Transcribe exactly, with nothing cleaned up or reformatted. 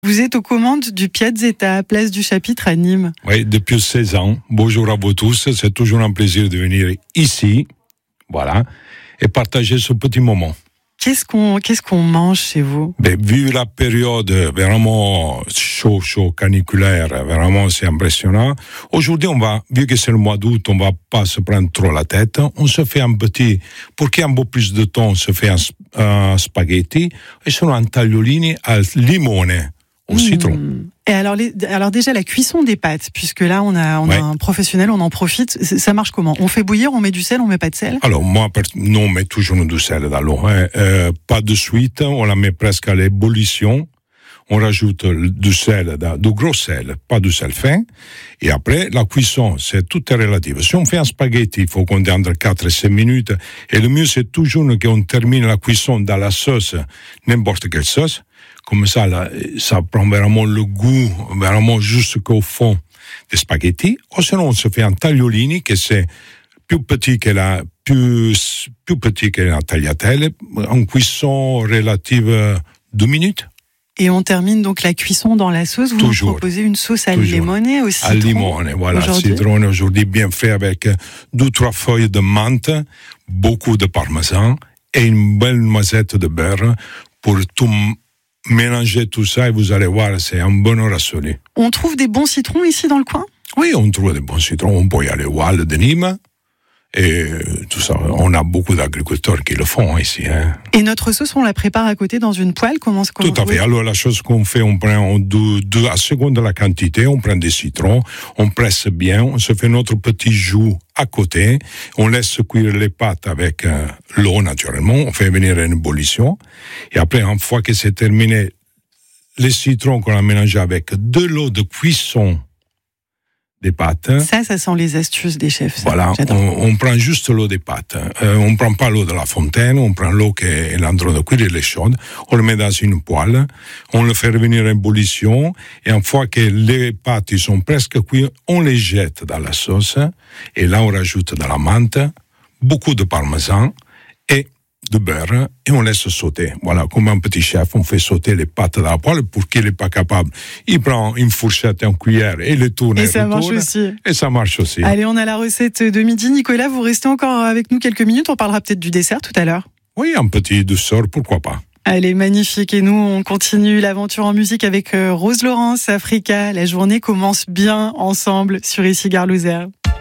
Vous êtes aux commandes du Piazzetta, place du Chapitre à Nîmes. Oui, depuis seize ans. Bonjour à vous tous. C'est toujours un plaisir de venir ici, voilà, et partager ce petit moment. Qu'est-ce qu'on, qu'est-ce qu'on mange chez vous? Ben, vu la période vraiment chaud, chaud, caniculaire, vraiment c'est impressionnant. Aujourd'hui, on va, vu que c'est le mois d'août, on va pas se prendre trop la tête. On se fait un petit, pour qu'il y ait un peu plus de temps, on se fait un, un spaghetti et sono un tagliolini al limone. Au citron. Mmh. Et alors, les, alors déjà la cuisson des pâtes, puisque là on a, on ouais. a un professionnel, on en profite. Ça marche comment? On fait bouillir, on met du sel, on met pas de sel? Alors moi, non, on met toujours du sel dans l'eau. Hein. Euh, pas de suite, on la met presque à l'ébullition. On rajoute du sel, du gros sel, pas du sel fin. Et après, la cuisson, c'est tout est relatif. Si on fait un spaghetti, il faut qu'on ait entre quatre et cinq minutes. Et le mieux, c'est toujours qu'on termine la cuisson dans la sauce, n'importe quelle sauce. Comme ça, là, ça prend vraiment le goût, vraiment jusqu'au fond des spaghettis. Ou sinon, on se fait un tagliolini, que c'est plus petit que la, plus, plus petit que la tagliatelle, en cuisson relative deux minutes. Et on termine donc la cuisson dans la sauce. Vous Toujours. nous proposez une sauce à limone au citron. À limone, voilà. Aujourd'hui. Citron aujourd'hui bien fait avec deux, trois feuilles de menthe, beaucoup de parmesan et une belle noisette de beurre pour tout mélanger tout ça et vous allez voir, c'est un bonheur absolu. On trouve des bons citrons ici dans le coin? Oui, on trouve des bons citrons. On peut y aller au Halles de Nîmes. Et tout ça, on a beaucoup d'agriculteurs qui le font ici. Hein. Et notre sauce, on la prépare à côté dans une poêle? Comment, comment Tout à fait. Alors la chose qu'on fait, on prend deux, deux à seconde de la quantité, on prend des citrons, on presse bien, on se fait notre petit jus à côté, on laisse cuire les pâtes avec euh, l'eau naturellement, on fait venir une ébullition, et après, une fois que c'est terminé, les citrons qu'on a mélangés avec de l'eau de cuisson des pâtes. Ça, ça sent les astuces des chefs. Ça. Voilà, on, on prend juste l'eau des pâtes. Euh, on prend pas l'eau de la fontaine, on prend l'eau qui est en train de cuire, elle est chaude. On le met dans une poêle, on le fait revenir en ébullition, et une fois que les pâtes ils sont presque cuites, on les jette dans la sauce, et là on rajoute de la menthe, beaucoup de parmesan, et de beurre, et on laisse sauter. Voilà, comme un petit chef, on fait sauter les pâtes dans la poêle pour qu'il n'est pas capable. Il prend une fourchette et une cuillère et les tourne. Et, et ça retourne, marche aussi. Et ça marche aussi. Allez, on a la recette de midi. Nicolas, vous restez encore avec nous quelques minutes. On parlera peut-être du dessert tout à l'heure. Oui, un petit douceur, pourquoi pas. Allez, magnifique. Et nous, on continue l'aventure en musique avec Rose Laurence, Africa. La journée commence bien ensemble sur Ici Gare Lozère.